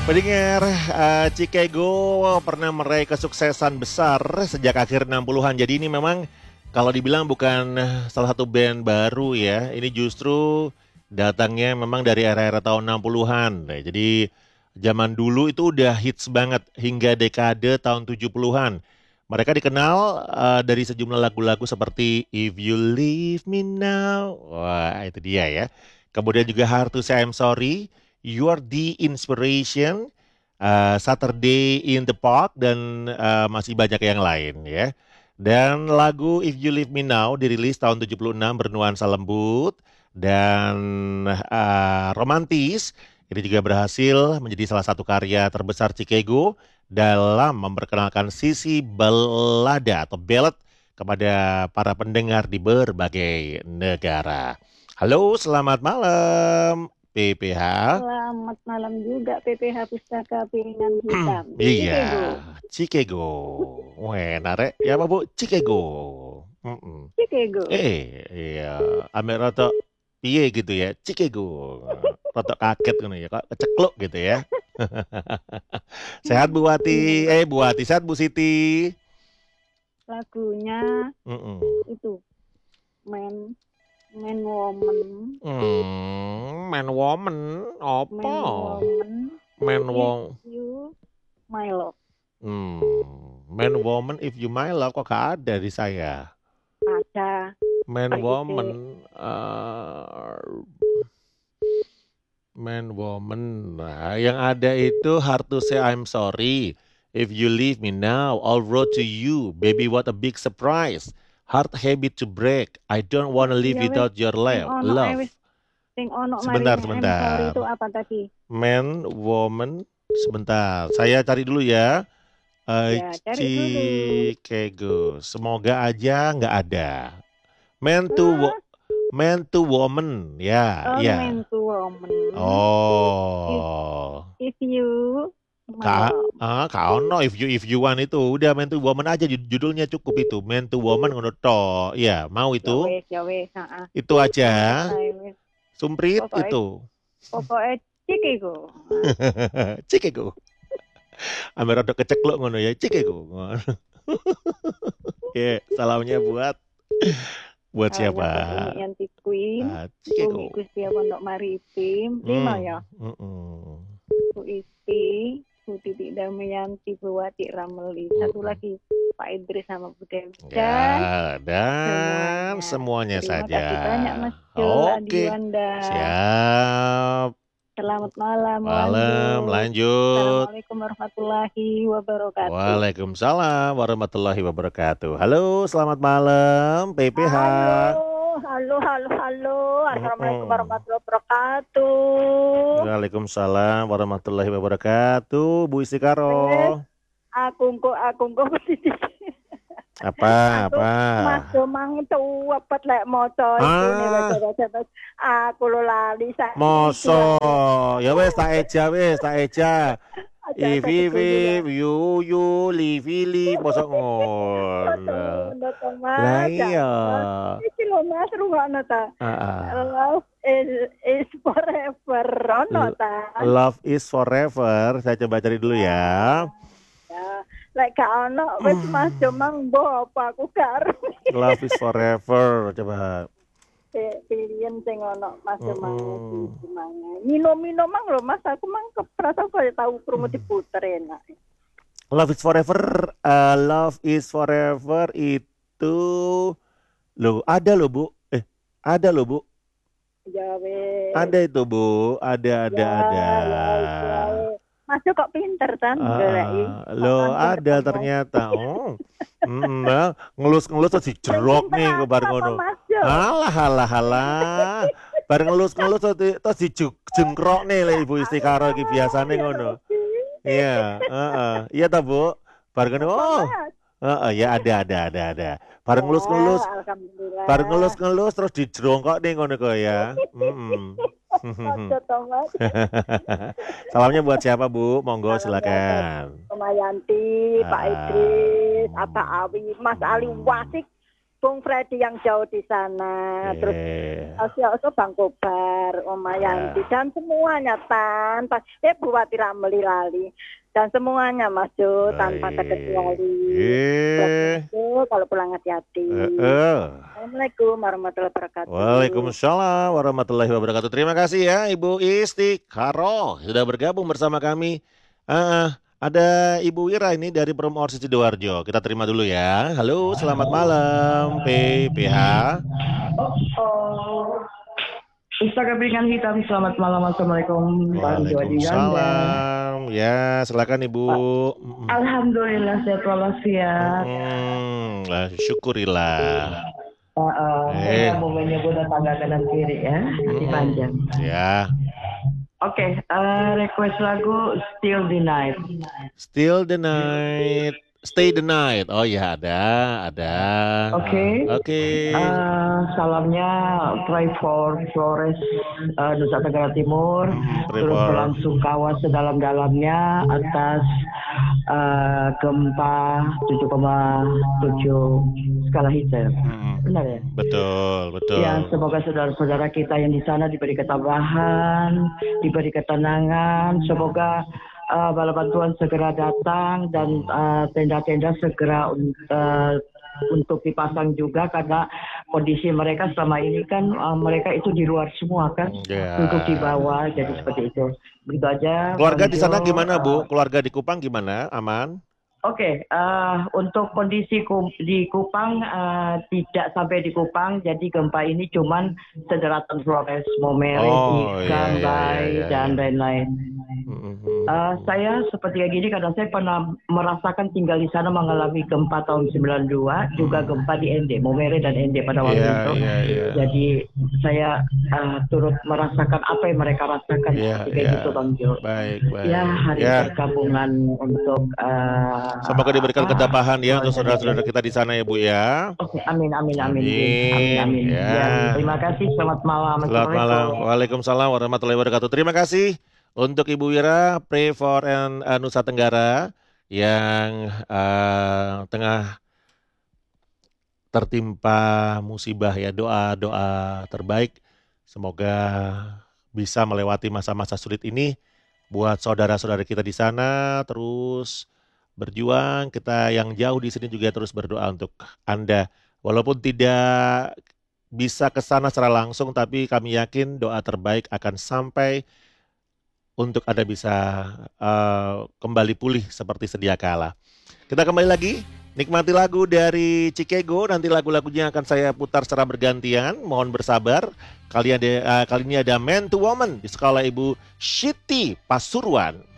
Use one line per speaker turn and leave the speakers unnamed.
Pendengar, Chicago pernah meraih kesuksesan besar sejak akhir 60-an. Jadi ini memang kalau dibilang bukan salah satu band baru ya. Ini justru datangnya memang dari era-era tahun 60-an. Nah, jadi zaman dulu itu udah hits banget hingga dekade tahun 70-an. Mereka dikenal dari sejumlah lagu-lagu seperti If You Leave Me Now. Wah, itu dia ya. Kemudian juga Hard to Say I'm Sorry, You Are the Inspiration, Saturday in the Park, dan masih banyak yang lain ya. Dan lagu If You Leave Me Now dirilis tahun 76 bernuansa lembut dan romantis. Ini juga berhasil menjadi salah satu karya terbesar Chicago dalam memperkenalkan sisi balada atau ballad kepada para pendengar di berbagai negara. Halo, selamat malam PPH.
Selamat malam juga PPH Pustaka Piringan Hitam.
Iya,
Chicago.
Chicago. Weh, narek. Ya apa Bu? Chicago. Mm-mm.
Chicago.
Iya. Ambil rotok piye gitu ya. Chicago. Rotok kaget gitu ya. Kok kecekluk gitu ya. Sehat Bu Wati. Bu Wati, sehat Bu Siti.
Lagunya
Mm-mm.
itu Man Woman.
Man Woman. Apa? Man Woman.
If You My Love.
Man Woman If You My Love kok gak ada di saya.
Ada.
Man Woman. Man Woman. Nah, yang ada itu Hard to Say I'm Sorry. If You Leave Me Now, I'll Road to You. Baby, what a big surprise. Hard habit to break. I don't wanna live without your love. Sebentar.
Sorry itu apa tadi?
Man, woman. Sebentar. Saya cari dulu ya.
Cari dulu.
Chicago. Semoga aja nggak ada. Man to woman. Ya, ya.
Man to woman.
Oh.
If you
Kak ono if you want itu udah Man to Woman aja judulnya cukup itu Man to Woman ngono to. Ya, mau itu?
Ya wes,
Itu aja. Sumprit itu.
Pokoknya Chicago.
Chicago. Ambil rada kecekluk ngono ya, Chicago. Salamnya buat siapa?
Yanti Queen.
Chicago.
Gusti Pondok Maritim. 5 ya. Bu Iti, Bu Titi Damayanti, Bu Wati Rameli. Satu lagi Pak Idris sama Bu Dewi.
Dan semuanya
Terima
saja.
Terima kasih banyak Mas Jul, Adi Wanda.
Siap.
Selamat malam.
Lanjut.
Assalamualaikum warahmatullahi wabarakatuh.
Waalaikumsalam warahmatullahi wabarakatuh. Halo, selamat malam PPH.
Halo. Assalamualaikum warahmatullahi wabarakatuh.
Waalaikumsalam warahmatullahi wabarakatuh. Bu Istikaro.
Aku kok
Apa?
Mas Domang itu apa lek moco itu nih baca. Aku lo lali sak.
Moso. Ya wes tak eja. Ivi you livi mosok ngono. Lah iya.
Iki lho Mas rungokno ta. Love is forever ono ta.
Love is forever. Saya coba cari dulu ya.
Lek gak ono wis Mas Domang mbok apa aku gak.
Love is forever. Coba.
Pilihan sing ono Mas Domang iki mang. Mino mang lho Mas aku mang keprasa kaya tahu krungu diputer enak.
Love is forever itu ada loh Bu. Ada loh Bu.
Ya weh.
Ada itu Bu. Ada.
Mas kok pinter kan goleki.
Ada ternyata. Ngelus-ngelus terus dijerok nih ke bar ngono. Halah. Bar ngelus-ngelus terus dijengkrok nih le Ibu Istikaro iki biasane ngono. Iya, iya ta Bu. Bar ngono. Ya ada. Bar ngelus-ngelus terus dijerongkok nih ngono kok ya. Salamnya buat siapa Bu? Monggo silakan.
Damayanti, Pak Idris, Ata Awi, Mas Ali Wasik, Bung Freddy yang jauh di sana, terus Bang Kobar, Oma Yanti, dan semuanya tanpa Bu Wati Ramli lali, dan semuanya Mas Jo tanpa terkecuali. Kalau pulang hati-hati. Assalamualaikum warahmatullahi wabarakatuh.
Waalaikumsalam warahmatullahi wabarakatuh. Terima kasih ya Ibu Istiqaroh sudah bergabung bersama kami. Ada Ibu Ira ini dari Promorsi Sidoarjo. Kita terima dulu ya. Halo, selamat malam PPH.
Ustaz Kepingan Hitam, selamat malam. Assalamualaikum.
Waalaikumsalam. Ya, silakan Ibu.
Alhamdulillah sehat walafiat.
Syukurilah.
Saya mau menyebut tangga kanan kiri ya, hati panjang.
Ya.
Oke, request lagu Still the Night.
Still the Night. Stay the Night. Oh ya, ada. Oke.
Salamnya Pray for Flores, Nusa Tenggara Timur. Terus Sungkawa sedalam-dalamnya atas gempa 7,7 skala Richter. Benar ya?
Betul.
Ya, semoga saudara-saudara kita yang di sana diberi ketabahan, diberi ketenangan. Semoga bala bantuan segera datang dan tenda-tenda segera untuk dipasang juga, karena kondisi mereka selama ini kan mereka itu di luar semua kan, untuk di bawah, jadi seperti itu. Begitu aja.
Keluarga di sana gimana Bu? Keluarga di Kupang gimana? Aman?
Oke, untuk kondisi di Kupang tidak sampai di Kupang, jadi gempa ini cuman sederatan Flores, Momere, Ikambai, dan lain-lain. Saya seperti gini karena saya pernah merasakan tinggal di sana mengalami gempa tahun 92, juga gempa di Ende, Momere dan Ende pada waktu itu. Jadi saya turut merasakan apa yang mereka rasakan seperti itu Bang Jo.
Baik.
Ya, hari pergabungan untuk
semoga diberikan ketabahan ya untuk saudara-saudara kita di sana ya Bu ya.
Amin. Ya, terima kasih. Selamat malam.
Selamat malam. Waalaikumsalam warahmatullahi wabarakatuh. Terima kasih untuk Ibu Wira, Pray for Nusa Tenggara yang tengah tertimpa musibah ya. Doa terbaik semoga bisa melewati masa-masa sulit ini buat saudara-saudara kita di sana. Terus berjuang, kita yang jauh di sini juga terus berdoa untuk Anda. Walaupun tidak bisa ke sana secara langsung, tapi kami yakin doa terbaik akan sampai untuk Anda bisa kembali pulih seperti sedia kala. Kita kembali lagi, nikmati lagu dari Chicago. Nanti lagu-lagunya akan saya putar secara bergantian. Mohon bersabar. Kali ini ada Man to Woman di sekolah Ibu Siti Pasuruan.